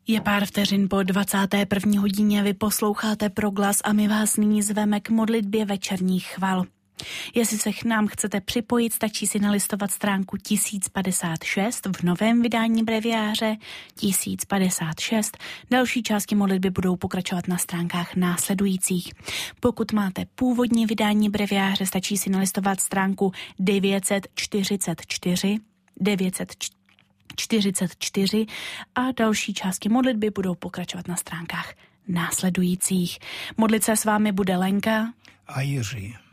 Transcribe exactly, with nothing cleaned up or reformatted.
Je pár vteřin po dvacáté první hodině, vy posloucháte Proglas a my vás nyní zveme k modlitbě večerních chval. Jestli se k nám chcete připojit, stačí si nalistovat stránku tisíc padesát šest v novém vydání breviáře tisíc padesát šest. Další části modlitby budou pokračovat na stránkách následujících. Pokud máte původní vydání breviáře, stačí si nalistovat stránku devět set čtyřicet čtyři, devět set čtyřicet čtyři a další části modlitby budou pokračovat na stránkách následujících. Modlit se s vámi bude Lenka a Jiří.